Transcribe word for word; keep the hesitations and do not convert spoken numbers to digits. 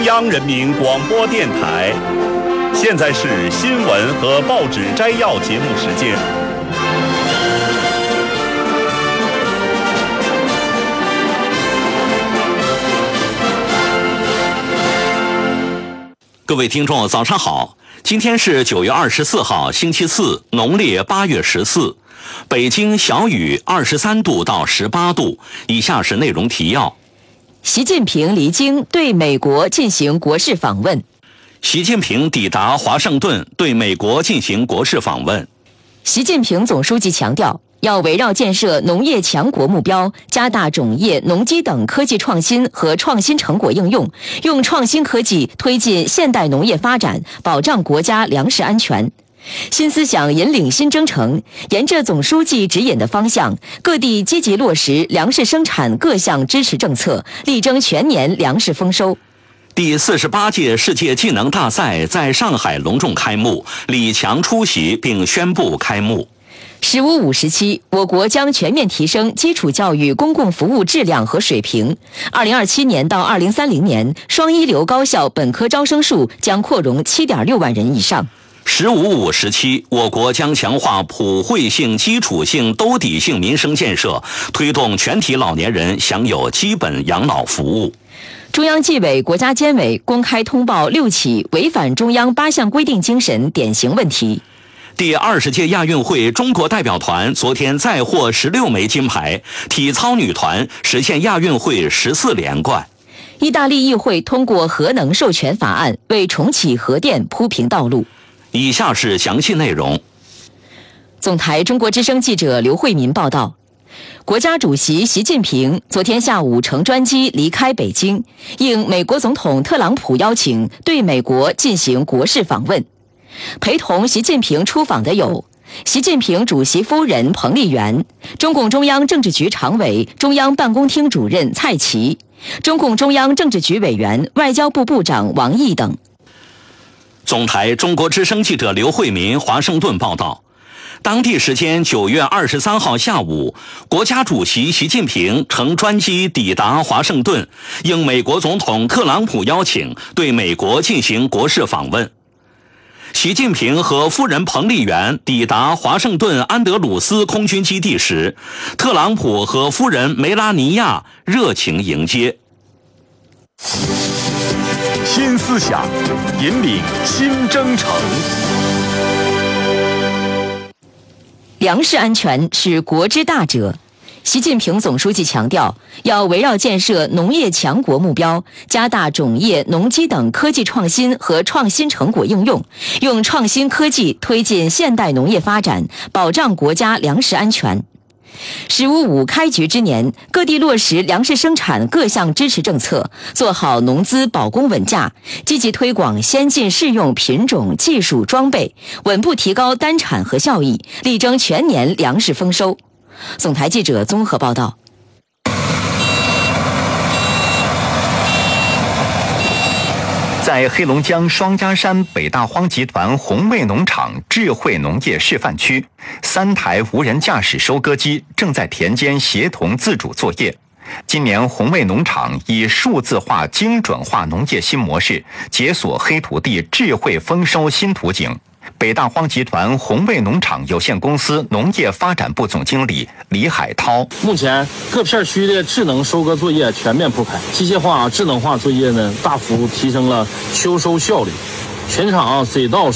中央人民广播电台，现在是新闻和报纸摘要节目时间。 各位听众，早上好！今天是九月二十四号，星期四，农历八月十四。北京小雨二十三度到十八度。以下是内容提要。 习近平离京对美国进行国事访问。 习近平抵达华盛顿，对美国进行国事访问。 习近平总书记强调，要围绕建设农业强国目标，加大种业、农机等科技创新和创新成果应用，用创新科技推进现代农业发展，保障国家粮食安全。新思想引领新征程，沿着总书记指引的方向，各地积极落实粮食生产各项支持政策，力争全年粮食丰收。 第四十八届世界技能大赛在上海隆重开幕，李强出席并宣布开幕。 十五五时期，我国将全面提升基础教育公共服务质量和水平。二零二七年到二零三零年，双一流高校本科招生数将扩容七点六万人以上。 十五五时期，我国将强化普惠性、基础性、兜底性民生建设，推动全体老年人享有基本养老服务。 中央纪委国家监委公开通报六起违反中央八项规定精神典型问题。 第二十届亚运会中国代表团昨天再获十六枚金牌，体操女团实现亚运会十四连冠。 意大利议会通过核能授权法案，为重启核电铺平道路。 以下是详细内容。 总台中国之声记者刘慧民报道，国家主席习近平昨天下午乘专机离开北京，应美国总统特朗普邀请，对美国进行国事访问。陪同习近平出访的有习近平主席夫人彭丽媛、中共中央政治局常委、中央办公厅主任蔡奇、中共中央政治局委员、外交部部长王毅等。 总台中国之声记者刘慧民华盛顿报道，当地时间九月二十三号下午，国家主席习近平乘专机抵达华盛顿，应美国总统特朗普邀请，对美国进行国事访问。习近平和夫人彭丽媛抵达华盛顿安德鲁斯空军基地时，特朗普和夫人梅拉尼亚热情迎接。 新思想引领新征程。 粮食安全是国之大者。习近平总书记强调，要围绕建设农业强国目标，加大种业、农机等科技创新和创新成果应用，用创新科技推进现代农业发展，保障国家粮食安全。十五五开局之年，各地落实粮食生产各项支持政策，做好农资保供稳价，积极推广先进适用品种、技术、装备，稳步提高单产和效益，力争全年粮食丰收。总台记者综合报道。 在黑龙江双鸭山北大荒集团红卫农场智慧农业示范区，三台无人驾驶收割机正在田间协同自主作业。今年红卫农场以数字化、精准化农业新模式，解锁黑土地智慧丰收新图景。北大荒集团红卫农场有限公司农业发展部总经理李海涛： 目前各片区的智能收割作业全面铺开，机械化、智能化作业呢，大幅提升了秋收效率。全场水稻